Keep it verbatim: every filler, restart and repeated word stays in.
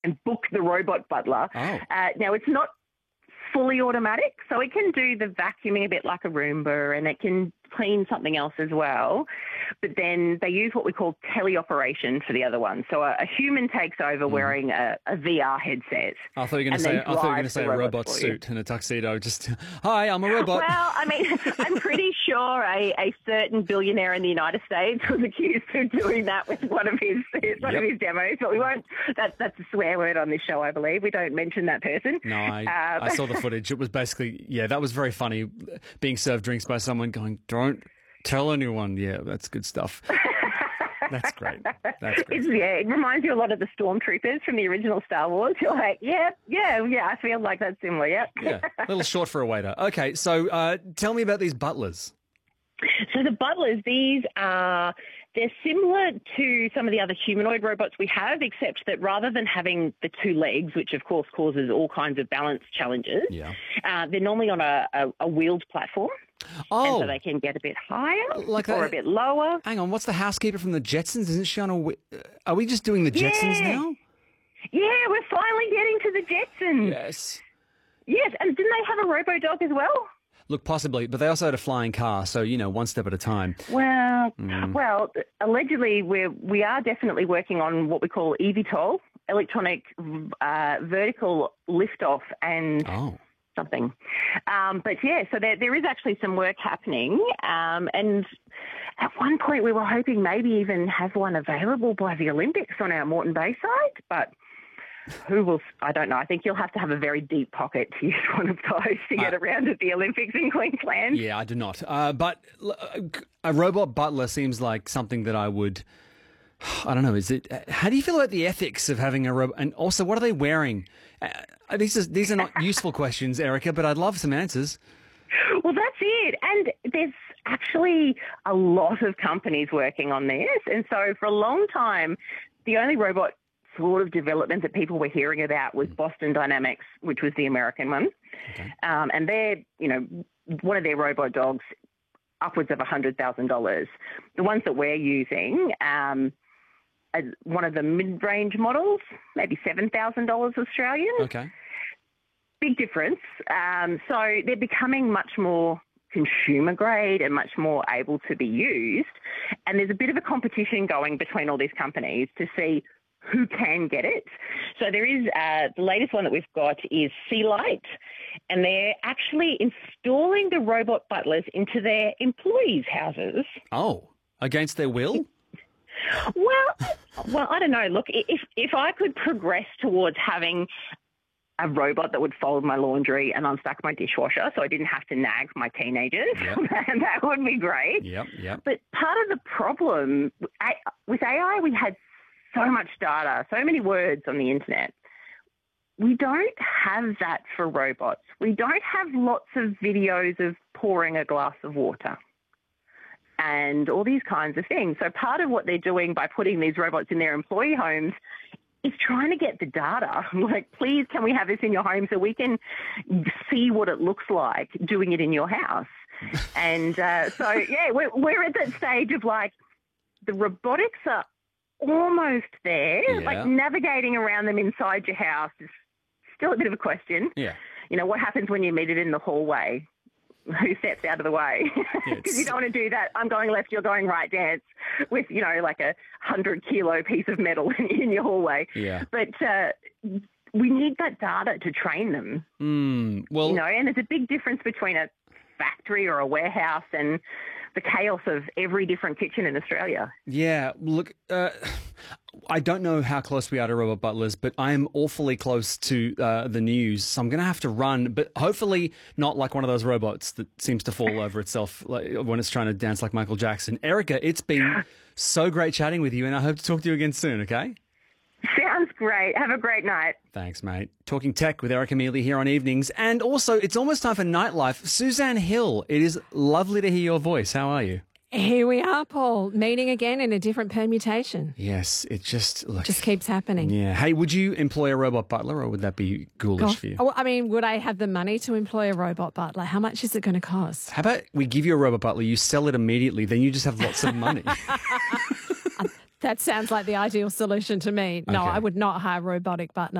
and book the robot butler. Oh. Uh, now, it's not fully automatic, so it can do the vacuuming a bit like a Roomba, and it can clean something else as well. But then they use what we call teleoperation for the other one. So a, a human takes over mm. wearing a, a V R headset. I thought you were going to say. I thought you were going to say a robot suit and a tuxedo. Just hi, I'm a robot. Well, I mean, I'm pretty sure a, a certain billionaire in the United States was accused of doing that with one of his one yep. of his demos. But we won't. That's that's a swear word on this show, I believe. We don't mention that person. No, I, uh, I saw the footage. It was basically yeah, that was very funny. Being served drinks by someone going, "Don't tell anyone." Yeah, that's good stuff. That's great. That's great. It's, yeah, it reminds you a lot of the stormtroopers from the original Star Wars. You're like, yeah, yeah, yeah, I feel like that's similar, yeah. Yeah, a little short for a waiter. Okay, so uh, tell me about these butlers. So the butlers, these are, they're similar to some of the other humanoid robots we have, except that rather than having the two legs, which of course causes all kinds of balance challenges, yeah. uh, they're normally on a, a, a wheeled platform. Oh. And so they can get a bit higher like or a, a bit lower. Hang on, what's the housekeeper from the Jetsons? Isn't she on a... Are we just doing the Jetsons yeah. now? Yeah, we're finally getting to the Jetsons. Yes. Yes, and didn't they have a robo-dog as well? Look, possibly, but they also had a flying car, so, you know, one step at a time. Well, mm. well, allegedly we're, we are definitely working on what we call eVTOL, electronic uh, vertical liftoff and... Oh. something. Um, but yeah, so there, there is actually some work happening. Um, and at one point we were hoping maybe even have one available by the Olympics on our Moreton Bay site, but who will, I don't know. I think you'll have to have a very deep pocket to use one of those to get uh, around at the Olympics in Queensland. Yeah, I do not. Uh, but a robot butler seems like something that I would... I don't know. Is it? How do you feel about the ethics of having a robot? And also, what are they wearing? Uh, these are these are not useful questions, Erica, but I'd love some answers. Well, that's it. And there's actually a lot of companies working on this. And so for a long time, the only robot sort of development that people were hearing about was Boston Dynamics, which was the American one. Okay. Um, and they're, you know, one of their robot dogs, upwards of one hundred thousand dollars. The ones that we're using, um, as one of the mid-range models, maybe seven thousand dollars Australian. Okay. Big difference. Um, so they're becoming much more consumer grade and much more able to be used. And there's a bit of a competition going between all these companies to see who can get it. So there is, uh, the latest one that we've got is Sealight, and they're actually installing the robot butlers into their employees' houses. Oh, against their will? Well, well, I don't know. Look, if if I could progress towards having a robot that would fold my laundry and unstack my dishwasher so I didn't have to nag my teenagers, yep. that would be great. Yep, yep. But part of the problem, with A I, we had so much data, so many words on the internet. We don't have that for robots. We don't have lots of videos of pouring a glass of water and all these kinds of things. So part of what they're doing by putting these robots in their employee homes is trying to get the data. Like, please, can we have this in your home so we can see what it looks like doing it in your house? And uh, so, yeah, we're, we're at that stage of, like, the robotics are almost there. Yeah. Like, navigating around them inside your house is still a bit of a question. Yeah. You know, what happens when you meet it in the hallway? Who steps out of the way? Because you don't want to do that. I'm going left, you're going right dance with, you know, like a hundred kilo piece of metal in, in your hallway. Yeah. But uh, we need that data to train them. Mm, well, you know, and there's a big difference between a factory or a warehouse and the chaos of every different kitchen in Australia. Yeah, look, uh, I don't know how close we are to robot butlers, but I am awfully close to uh, the news, so I'm going to have to run, but hopefully not like one of those robots that seems to fall over itself like, when it's trying to dance like Michael Jackson. Erica, it's been so great chatting with you, and I hope to talk to you again soon, okay? Sounds great. Have a great night. Thanks, mate. Talking tech with Erica Mealy here on Evenings. And also, it's almost time for Nightlife. Suzanne Hill, it is lovely to hear your voice. How are you? Here we are, Paul, meeting again in a different permutation. Yes, it just... Look, just keeps happening. Yeah. Hey, would you employ a robot butler, or would that be ghoulish Gosh. for you? Oh, I mean, would I have the money to employ a robot butler? How much is it going to cost? How about we give you a robot butler, you sell it immediately, then you just have lots of money. That sounds like the ideal solution to me. No, Okay. I would not hire a robotic butler.